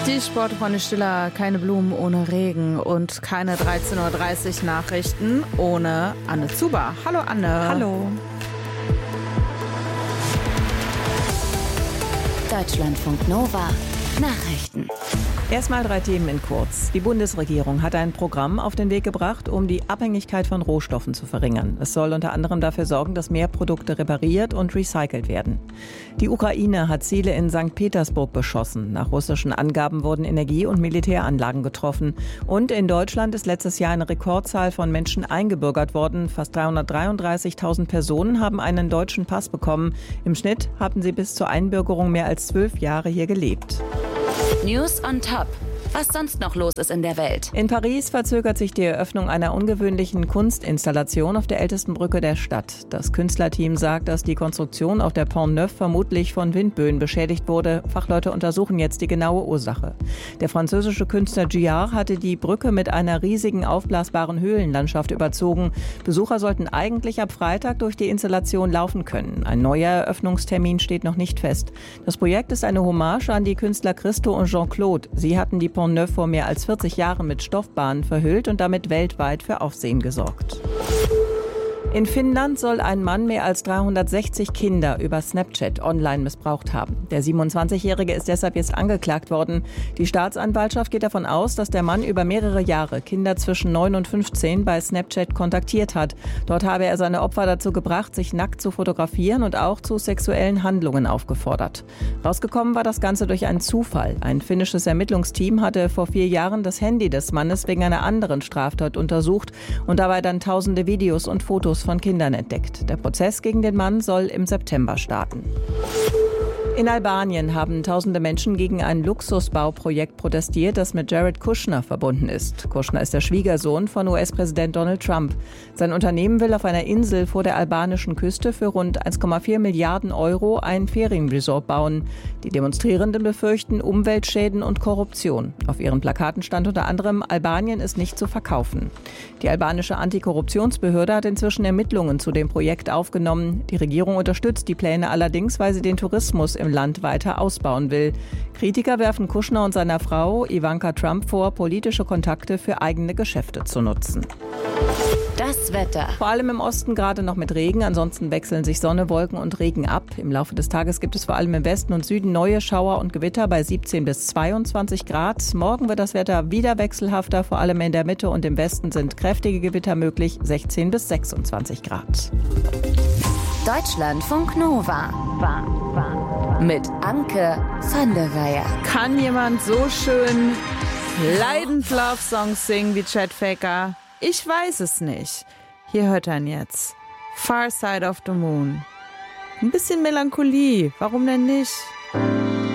Die Sportfreunde Stiller, keine Blumen ohne Regen und keine 13:30 Uhr Nachrichten ohne Anne Zuber. Hallo Anne. Hallo. Deutschlandfunk Nova Nachrichten. Erstmal 3 Themen in kurz. Die Bundesregierung hat ein Programm auf den Weg gebracht, um die Abhängigkeit von Rohstoffen zu verringern. Es soll unter anderem dafür sorgen, dass mehr Produkte repariert und recycelt werden. Die Ukraine hat Ziele in St. Petersburg beschossen. Nach russischen Angaben wurden Energie- und Militäranlagen getroffen. Und in Deutschland ist letztes Jahr eine Rekordzahl von Menschen eingebürgert worden. Fast 333.000 Personen haben einen deutschen Pass bekommen. Im Schnitt haben sie bis zur Einbürgerung mehr als 12 Jahre hier gelebt. News on Top. Was sonst noch los ist in der Welt. In Paris verzögert sich die Eröffnung einer ungewöhnlichen Kunstinstallation auf der ältesten Brücke der Stadt. Das Künstlerteam sagt, dass die Konstruktion auf der Pont Neuf vermutlich von Windböen beschädigt wurde. Fachleute untersuchen jetzt die genaue Ursache. Der französische Künstler Giard hatte die Brücke mit einer riesigen aufblasbaren Höhlenlandschaft überzogen. Besucher sollten eigentlich ab Freitag durch die Installation laufen können. Ein neuer Eröffnungstermin steht noch nicht fest. Das Projekt ist eine Hommage an die Künstler Christo und Jean-Claude. Sie hatten die Pont Neuf vor mehr als 40 Jahren mit Stoffbahnen verhüllt und damit weltweit für Aufsehen gesorgt. In Finnland soll ein Mann mehr als 360 Kinder über Snapchat online missbraucht haben. Der 27-Jährige ist deshalb jetzt angeklagt worden. Die Staatsanwaltschaft geht davon aus, dass der Mann über mehrere Jahre Kinder zwischen 9 und 15 bei Snapchat kontaktiert hat. Dort habe er seine Opfer dazu gebracht, sich nackt zu fotografieren und auch zu sexuellen Handlungen aufgefordert. Rausgekommen war das Ganze durch einen Zufall. Ein finnisches Ermittlungsteam hatte vor 4 Jahren das Handy des Mannes wegen einer anderen Straftat untersucht und dabei dann tausende Videos und Fotos von Kindern entdeckt. Der Prozess gegen den Mann soll im September starten. In Albanien haben tausende Menschen gegen ein Luxusbauprojekt protestiert, das mit Jared Kushner verbunden ist. Kushner ist der Schwiegersohn von US-Präsident Donald Trump. Sein Unternehmen will auf einer Insel vor der albanischen Küste für rund 1,4 Milliarden Euro ein Ferienresort bauen. Die Demonstrierenden befürchten Umweltschäden und Korruption. Auf ihren Plakaten stand unter anderem: Albanien ist nicht zu verkaufen. Die albanische Antikorruptionsbehörde hat inzwischen Ermittlungen zu dem Projekt aufgenommen. Die Regierung unterstützt die Pläne allerdings, weil sie den Tourismus im Land weiter ausbauen will. Kritiker werfen Kushner und seiner Frau Ivanka Trump vor, politische Kontakte für eigene Geschäfte zu nutzen. Das Wetter. Vor allem im Osten gerade noch mit Regen, ansonsten wechseln sich Sonne, Wolken und Regen ab. Im Laufe des Tages gibt es vor allem im Westen und Süden neue Schauer und Gewitter bei 17 bis 22 Grad. Morgen wird das Wetter wieder wechselhafter, vor allem in der Mitte und im Westen sind kräftige Gewitter möglich, 16 bis 26 Grad. Deutschlandfunk Nova. Mit Anke van der Weyer. Kann jemand so schön leidend Love-Songs singen wie Chet Faker? Ich weiß es nicht. Hier hört er ihn jetzt. Far Side of the Moon. Ein bisschen Melancholie, warum denn nicht?